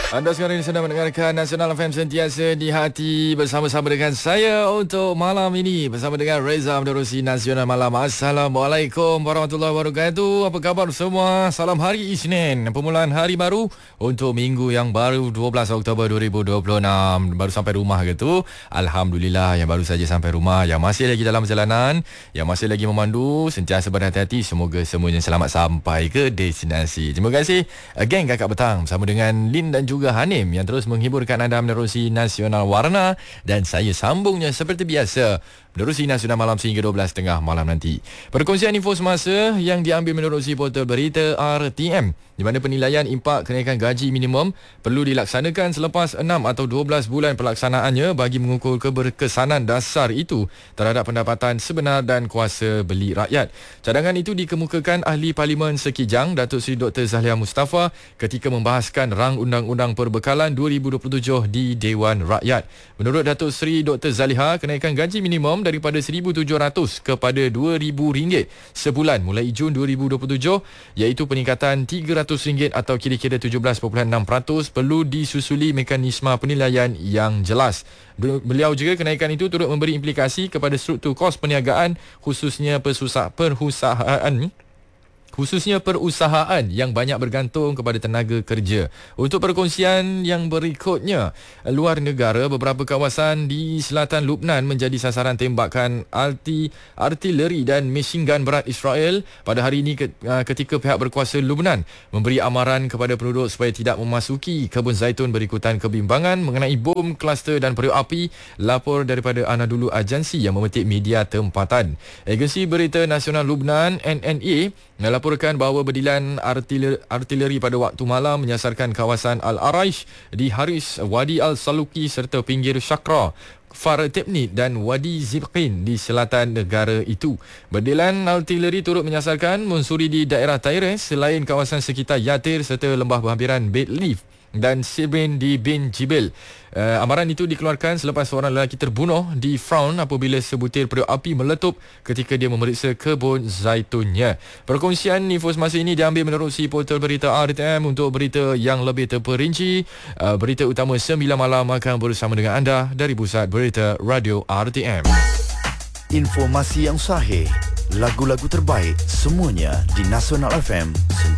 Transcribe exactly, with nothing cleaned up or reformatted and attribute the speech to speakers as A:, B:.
A: Anda sekarang ini sedang mendengarkan Nasional F M sentiasa di hati bersama-sama dengan saya untuk malam ini bersama dengan Reza menerusi Nasional Malam. Assalamualaikum warahmatullahi wabarakatuh. Apa khabar semua? Salam hari Isnin, permulaan hari baru untuk minggu yang baru dua belas Oktober dua ribu dua puluh enam. Baru sampai rumah ke tu? Alhamdulillah yang baru saja sampai rumah. Yang masih lagi dalam perjalanan, yang masih lagi memandu, sentiasa berhati-hati. Semoga semuanya selamat sampai ke destinasi. Terima kasih. Geng Kakak Petang bersama dengan Lin dan juga juga Hanim yang terus menghiburkan anda menerusi Nasional Warna, dan saya sambungnya seperti biasa menerusi Nasional Malam sehingga dua belas tiga puluh malam nanti. Perkongsian info semasa yang diambil menerusi portal berita R T M, di mana penilaian impak kenaikan gaji minimum perlu dilaksanakan selepas enam atau dua belas bulan pelaksanaannya bagi mengukur keberkesanan dasar itu terhadap pendapatan sebenar dan kuasa beli rakyat. Cadangan itu dikemukakan Ahli Parlimen Sekijang Datuk Seri Doktor Zahlia Mustafa ketika membahaskan rang undang-undang perbekalan dua ribu dua puluh tujuh di Dewan Rakyat. Menurut Datuk Seri Doktor Zaliha, kenaikan gaji minimum daripada seribu tujuh ratus kepada dua ribu ringgit sebulan mulai Jun dua ribu dua puluh tujuh, iaitu peningkatan tiga ratus ringgit atau kira-kira tujuh belas perpuluhan enam peratus, perlu disusuli mekanisme penilaian yang jelas. Beliau juga kenaikan itu turut memberi implikasi kepada struktur kos perniagaan khususnya perusahaan khususnya perusahaan yang banyak bergantung kepada tenaga kerja. Untuk perkongsian yang berikutnya, luar negara, beberapa kawasan di selatan Lubnan menjadi sasaran tembakan arti, artileri dan mesin gun berat Israel pada hari ini ketika pihak berkuasa Lubnan memberi amaran kepada penduduk supaya tidak memasuki kebun zaitun berikutan kebimbangan mengenai bom, kluster dan periuk api. Lapor daripada Anadolu Agensi yang memetik media tempatan. Agensi Berita Nasional Lubnan N N A melaporkan bahawa berdilan artileri, artileri pada waktu malam menyasarkan kawasan Al-Araish di Haris, Wadi Al-Saluki serta pinggir Shakra, Far Tebnit dan Wadi Zibqin di selatan negara itu. Berdilan artileri turut menyasarkan mensuri di daerah Taires selain kawasan sekitar Yatir serta lembah berhampiran Beit Leaf dan Sibrin di Bin Jibil. Uh, amaran itu dikeluarkan selepas seorang lelaki terbunuh di Frown apabila sebutir periuk api meletup ketika dia memeriksa kebun zaitunnya. Perkongsian info semasa ini diambil menerusi portal berita R T M. Untuk berita yang lebih terperinci, uh, berita utama sembilan malam akan bersama dengan anda dari Pusat Berita Radio R T M.
B: Informasi yang sahih, lagu-lagu terbaik, semuanya di Nasional F M.